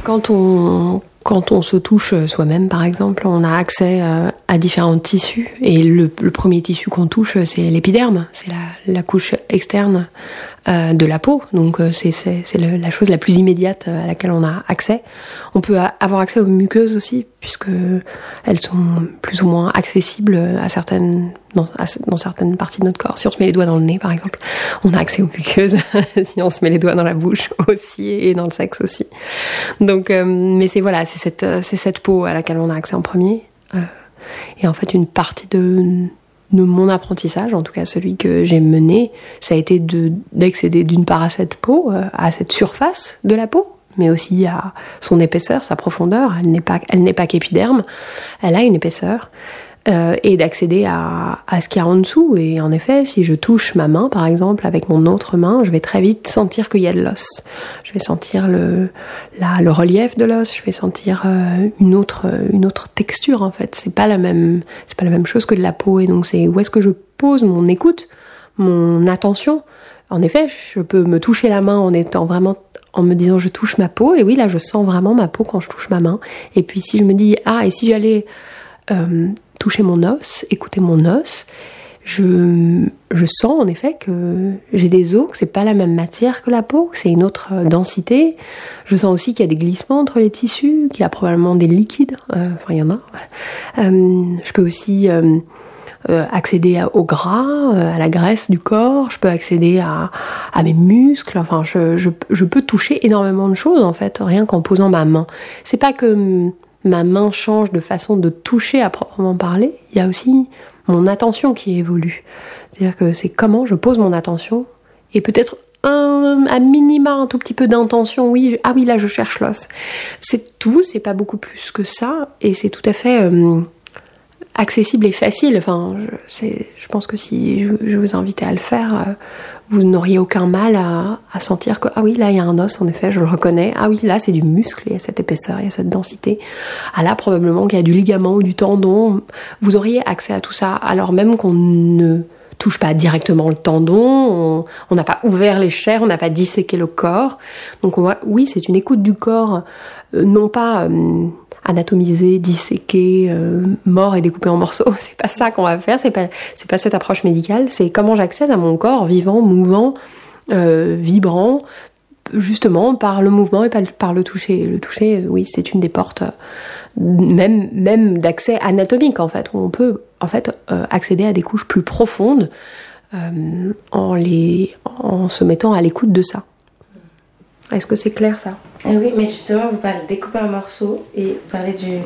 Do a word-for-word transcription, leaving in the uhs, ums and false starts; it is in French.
Quand on, quand on se touche soi-même, par exemple, on a accès euh, à différents tissus. Et le, le premier tissu qu'on touche, c'est l'épiderme. C'est la, la couche externe euh, de la peau. Donc euh, c'est, c'est, c'est le, la chose la plus immédiate à laquelle on a accès. On peut a, avoir accès aux muqueuses aussi, puisque elles sont plus ou moins accessibles à certaines, dans, à, dans certaines parties de notre corps. Si on se met les doigts dans le nez, par exemple, on a accès aux muqueuses. Si on se met les doigts dans la bouche aussi, et dans le sexe aussi. Donc, euh, mais c'est voilà, c'est cette, c'est cette peau à laquelle on a accès en premier. Euh, et en fait, une partie de, de mon apprentissage, en tout cas celui que j'ai mené, ça a été de, d'accéder d'une part à cette peau, euh, à cette surface de la peau, mais aussi à son épaisseur, sa profondeur. Elle n'est pas, elle n'est pas qu'épiderme, elle a une épaisseur. Euh, et d'accéder à, à ce qu'il y a en dessous. Et en effet, si je touche ma main, par exemple, avec mon autre main, je vais très vite sentir qu'il y a de l'os. Je vais sentir le, la, le relief de l'os, je vais sentir euh, une autre, une autre texture, en fait. C'est pas la même, c'est pas la même chose que de la peau. Et donc, c'est où est-ce que je pose mon écoute, mon attention. En effet, je peux me toucher la main en étant vraiment, en me disant je touche ma peau. Et oui, là, je sens vraiment ma peau quand je touche ma main. Et puis, si je me dis, ah, et si j'allais euh, toucher mon os, écouter mon os, je, je sens en effet que j'ai des os, que c'est pas la même matière que la peau, que c'est une autre densité. Je sens aussi qu'il y a des glissements entre les tissus, qu'il y a probablement des liquides, euh, enfin il y en a. Euh, je peux aussi euh, euh, accéder à, au gras, euh, à la graisse du corps, je peux accéder à, à mes muscles, enfin je, je, je peux toucher énormément de choses en fait, rien qu'en posant ma main. C'est pas que ma main change de façon de toucher à proprement parler, il y a aussi mon attention qui évolue. C'est-à-dire que c'est comment je pose mon attention, et peut-être un, à minima un tout petit peu d'intention, oui, je, ah oui, là je cherche l'os. C'est tout, c'est pas beaucoup plus que ça, et c'est tout à fait euh, accessible et facile. Enfin, je, c'est, je pense que si je, je vous invitais à le faire, euh, vous n'auriez aucun mal à, à sentir que, ah oui, là, il y a un os, en effet, je le reconnais. Ah oui, là, c'est du muscle, il y a cette épaisseur, il y a cette densité. Ah là, probablement qu'il y a du ligament ou du tendon. Vous auriez accès à tout ça, alors même qu'on ne touche pas directement le tendon, on n'a pas ouvert les chairs, on n'a pas disséqué le corps. Donc, on voit, oui, c'est une écoute du corps, euh, non pas euh, anatomisé, disséqué, euh, mort et découpé en morceaux. C'est pas ça qu'on va faire, c'est pas, c'est pas cette approche médicale, c'est comment j'accède à mon corps vivant, mouvant, euh, vibrant, justement par le mouvement et par le toucher. Le toucher, oui, c'est une des portes, euh, même, même d'accès anatomique, en fait, où on peut en fait, euh, accéder à des couches plus profondes euh, en, les, en se mettant à l'écoute de ça. Est-ce que c'est clair, ça ? Eh oui, mais justement, vous parlez de découper un morceau et vous parlez du,